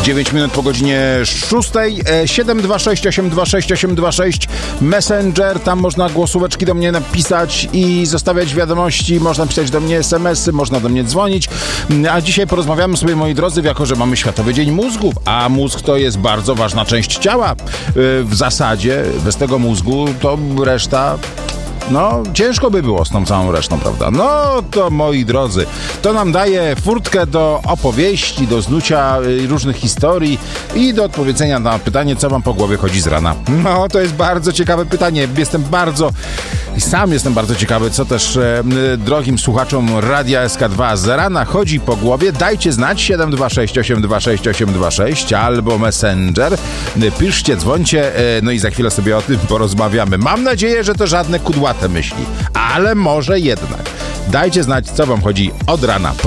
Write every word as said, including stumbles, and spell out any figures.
dziewięć minut po godzinie szóstej. siedem dwa sześć osiem dwa sześć osiem dwa sześć Messenger, tam można głosóweczki do mnie napisać i zostawiać wiadomości, można pisać do mnie es em esy, można do mnie dzwonić. A dzisiaj porozmawiamy sobie, moi drodzy, jako że mamy Światowy Dzień Mózgów, a mózg to jest bardzo ważna część ciała. W zasadzie bez tego mózgu to reszta... No, ciężko by było z tą całą resztą, prawda? No to, moi drodzy, to nam daje furtkę do opowieści, do znucia różnych historii i do odpowiedzenia na pytanie, co wam po głowie chodzi z rana. No, to jest bardzo ciekawe pytanie. Jestem bardzo... Sam jestem bardzo ciekawy, co też e, drogim słuchaczom Radia S K dwa z rana chodzi po głowie. Dajcie znać siedem dwa sześć osiem dwa sześć osiem dwa sześć albo Messenger. Piszcie, dzwońcie, e, no i za chwilę sobie o tym porozmawiamy. Mam nadzieję, że to żadne kudłate myśli, ale może jednak. Dajcie znać, co wam chodzi od rana.